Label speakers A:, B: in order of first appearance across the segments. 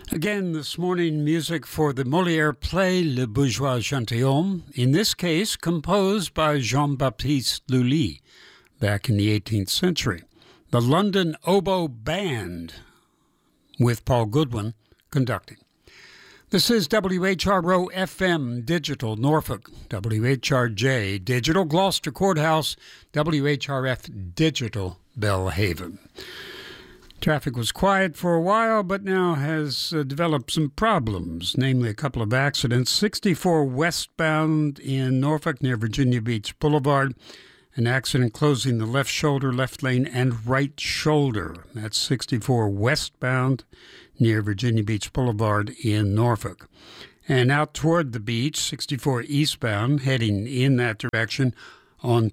A: Again this morning, music for the Molière play Le Bourgeois Gentilhomme, in this case composed by Jean-Baptiste Lully back in the 18th century. The London Oboe Band with Paul Goodwin conducting. This is WHRO-FM Digital Norfolk, WHRJ Digital Gloucester Courthouse, WHRF Digital Belhaven. Traffic was quiet for a while, but now has developed some problems, namely a couple of accidents. 64 westbound in Norfolk near Virginia Beach Boulevard. An accident closing the left shoulder, left lane, and right shoulder. That's 64 westbound near Virginia Beach Boulevard in Norfolk. And out toward the beach, 64 eastbound, heading in that direction on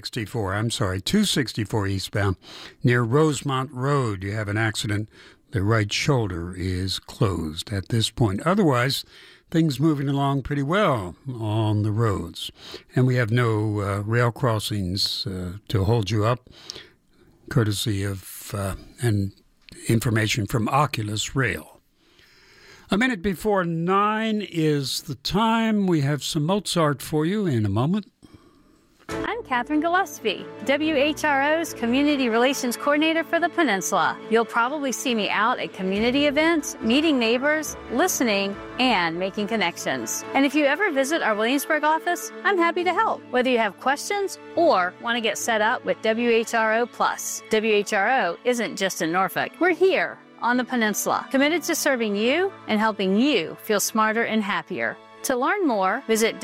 A: 264 eastbound near Rosemont Road. You have an accident. The right shoulder is closed at this point. Otherwise, things moving along pretty well on the roads. And we have no rail crossings to hold you up, courtesy of and information from Oculus Rail. A minute before 9 is the time. We have some Mozart for you in a moment.
B: I'm Catherine Gillespie, WHRO's Community Relations Coordinator for the Peninsula. You'll probably see me out at community events, meeting neighbors, listening, and making connections. And if you ever visit our Williamsburg office, I'm happy to help, whether you have questions or want to get set up with WHRO Plus. WHRO isn't just in Norfolk. We're here on the Peninsula, committed to serving you and helping you feel smarter and happier. To learn more, visit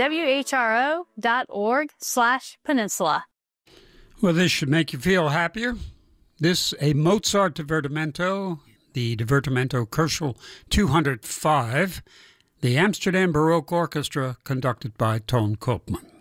B: whro.org/peninsula.
A: Well, this should make you feel happier. This, a Mozart Divertimento, the Divertimento Kerschel 205, the Amsterdam Baroque Orchestra, conducted by Ton Koopman.